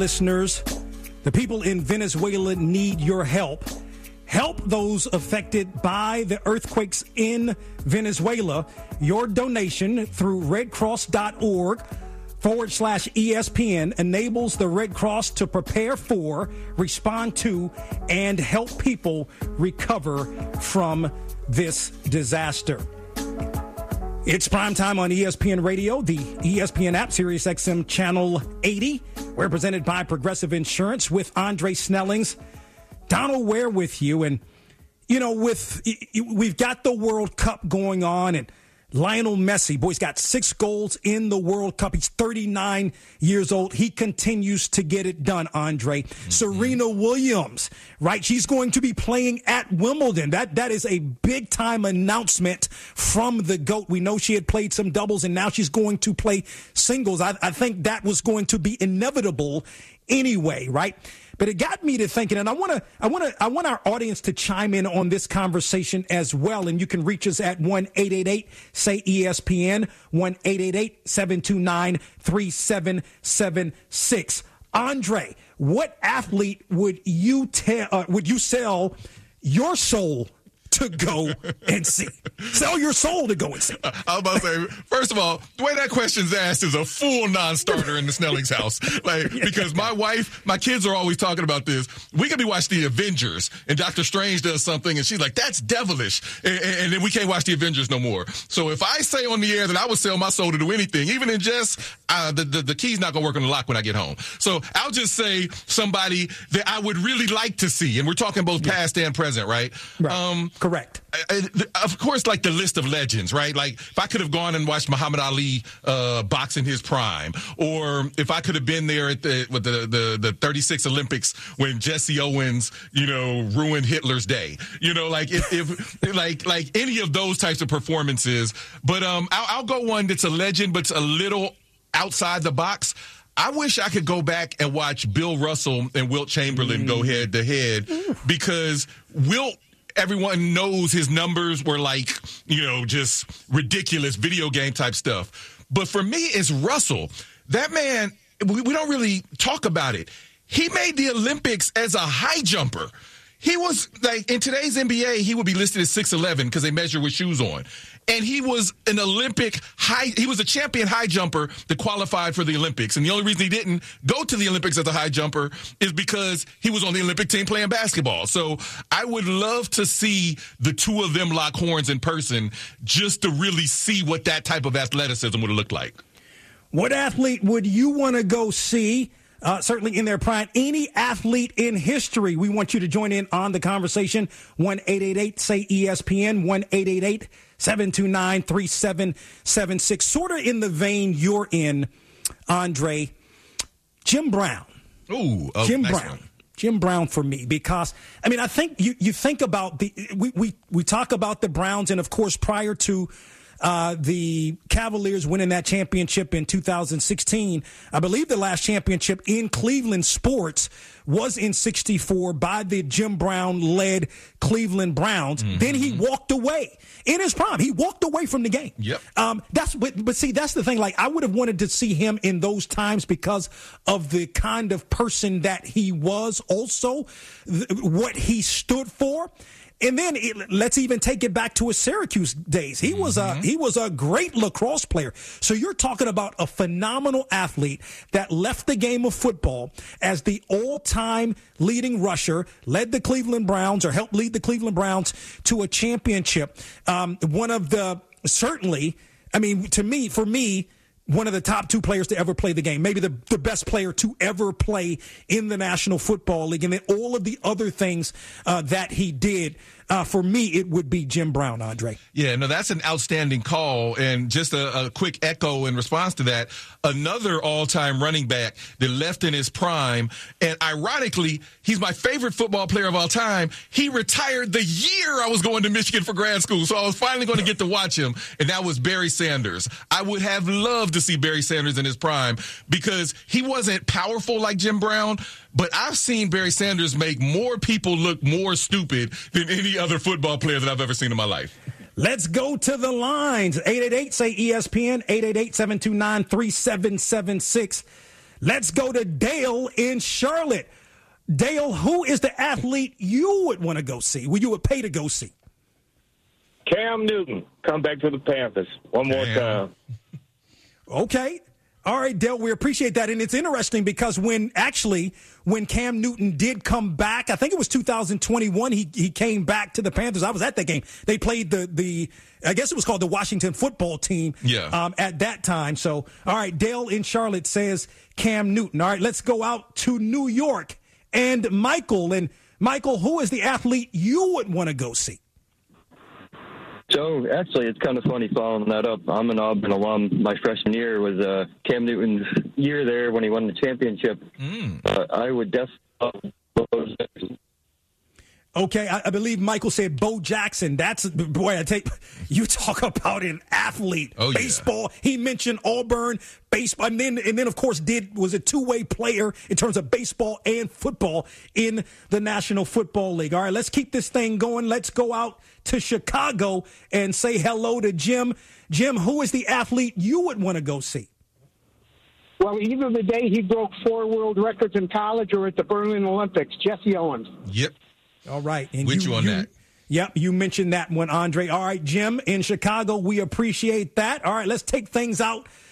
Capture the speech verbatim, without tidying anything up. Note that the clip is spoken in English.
Listeners, the people in Venezuela need your help. Help those affected by the earthquakes in Venezuela. Your donation through redcross.org forward slash ESPN enables the Red Cross to prepare for, respond to, and help people recover from this disaster. It's primetime on E S P N Radio, the E S P N app, Sirius X M Channel eighty. We're presented by Progressive Insurance with Andre Snellings. Donald Ware with you. And, you know, with we've got the World Cup going on, and Lionel Messi, boy, he's got six goals in the World Cup. He's thirty-nine years old. He continues to get it done, Andre. Mm-hmm. Serena Williams, right? She's going to be playing at Wimbledon. That That is a big-time announcement from the GOAT. We know she had played some doubles, and now she's going to play singles. I, I think that was going to be inevitable anyway, right? But it got me to thinking, and I want to, I want to, I want our audience to chime in on this conversation as well. And you can reach us at one eight eight eight say E S P N, one eight eight eight seven two nine three seven seven six. Andre, what athlete would you tell? Uh, would you sell your soul to go and see? Sell your soul to go and see. I was about to say, first of all, the way that question's asked is a full non-starter in the Snellings house. Like, because my wife, my kids are always talking about this. We could be watching the Avengers, and Doctor Strange does something, and she's like, that's devilish. And, and, and then we can't watch the Avengers no more. So if I say on the air that I would sell my soul to do anything, even in just, uh, the, the, the key's not going to work on the lock when I get home. So I'll just say somebody that I would really like to see. And we're talking both yeah. past and present, right? Right. Um, Correct. I, I, of course, like the list of legends, right? Like if I could have gone and watched Muhammad Ali uh, box in his prime, or if I could have been there at the with the, the the thirty-six Olympics when Jesse Owens, you know, ruined Hitler's day, you know, like if, if like like any of those types of performances. But um, I'll, I'll go one that's a legend, but it's a little outside the box. I wish I could go back and watch Bill Russell and Wilt Chamberlain mm. go head to head, because Wilt, everyone knows his numbers were like, you know, just ridiculous video game type stuff. But for me, it's Russell. That man, we, we don't really talk about it. He made the Olympics as a high jumper. He was like, in today's N B A, he would be listed as six eleven because they measure with shoes on. And he was an Olympic high, he was a champion high jumper that qualified for the Olympics. And the only reason he didn't go to the Olympics as a high jumper is because he was on the Olympic team playing basketball. So I would love to see the two of them lock horns in person just to really see what that type of athleticism would have looked like. What athlete would you want to go see? Uh, certainly in their prime, any athlete in history. We want you to join in on the conversation. one eight eight eight say E S P N, one eight eight eight seven two nine three seven seven six. Sort of in the vein you're in, Andre, Jim Brown. Ooh, oh, Jim nice Brown. One. Jim Brown for me, because, I mean, I think you, you think about the, we, we, we talk about the Browns, and of course, prior to Uh, the Cavaliers winning that championship in two thousand sixteen. I believe the last championship in Cleveland sports was in sixty-four by the Jim Brown-led Cleveland Browns. Mm-hmm. Then he walked away in his prime. He walked away from the game. Yep. Um, that's but, but see, that's the thing. Like, I would have wanted to see him in those times because of the kind of person that he was, also th- what he stood for. And then it, let's even take it back to his Syracuse days. He mm-hmm. was a he was a great lacrosse player. So you're talking about a phenomenal athlete that left the game of football as the all-time leading rusher, led the Cleveland Browns or helped lead the Cleveland Browns to a championship. Um, one of the certainly, I mean, to me, for me, one of the top two players to ever play the game, maybe the, the best player to ever play in the National Football League. And then all of the other things uh, that he did, uh, for me, it would be Jim Brown, Andre. Yeah, no, that's an outstanding call. And just a, a quick echo in response to that, another all-time running back that left in his prime. And ironically, he's my favorite football player of all time. He retired the year I was going to Michigan for grad school. So I was finally going to get to watch him. And that was Barry Sanders. I would have loved to see Barry Sanders in his prime because he wasn't powerful like Jim Brown, but I've seen Barry Sanders make more people look more stupid than any other football player that I've ever seen in my life. Let's go to the lines. eight eight eight say E S P N, eight eight eight seven two nine three seven seven six. Let's go to Dale in Charlotte. Dale, who is the athlete you would want to go see, who you would pay to go see? Cam Newton, come back to the Panthers one more Damn. time. Okay. All right, Dale, we appreciate that. And it's interesting because when actually when Cam Newton did come back, I think it was two thousand twenty-one, he he came back to the Panthers. I was at that game. They played the, the I guess it was called the Washington football team yeah. um, at that time. So, all right, Dale in Charlotte says Cam Newton. All right, let's go out to New York and Michael. And Michael, who is the athlete you would want to go see? So, actually, it's kind of funny following that up. I'm an Auburn alum. My freshman year was uh, Cam Newton's year there when he won the championship. Mm. Uh, I would definitely. Okay, I, I believe Michael said Bo Jackson. That's, boy, I take, you talk about an athlete. Oh, yeah. Baseball. He mentioned Auburn, baseball, and then, and then, of course, did was a two-way player in terms of baseball and football in the National Football League. All right, let's keep this thing going. Let's go out to Chicago and say hello to Jim. Jim, who is the athlete you would want to go see? Well, either the day he broke four world records in college or at the Berlin Olympics, Jesse Owens. Yep. All right. And With you, you on you, that. Yep, you mentioned that one, Andre. All right, Jim, in Chicago, we appreciate that. All right, let's take things out